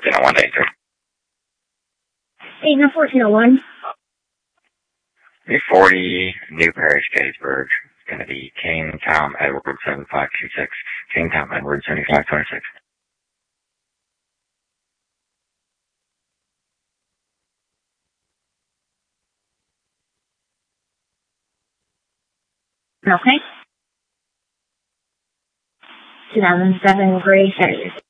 1401 Hey, no 1401. 340 New Parish, Gettysburg. It's going to be Kingtown, Edward 7526. Kingtown, Edward 7526. Okay. 2007 Gray Chevy.